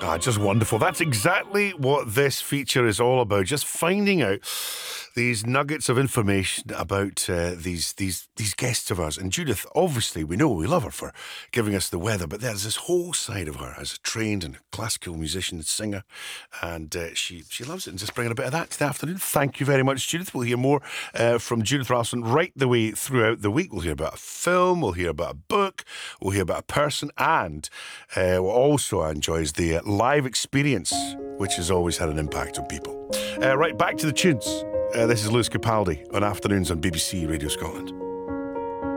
Just wonderful. That's exactly what this feature is all about. Just finding out these nuggets of information about these guests of ours. And Judith, obviously, we love her for giving us the weather, but there's this whole side of her as a trained and classical musician and singer, and she loves it. And just bringing a bit of that to the afternoon. Thank you very much, Judith. We'll hear more from Judith Ralston right the way throughout the week. We'll hear about a film, we'll hear about a book, we'll hear about a person, and what also enjoys the live experience, which has always had an impact on people. Right, back to the tunes. This is Lewis Capaldi on Afternoons on BBC Radio Scotland.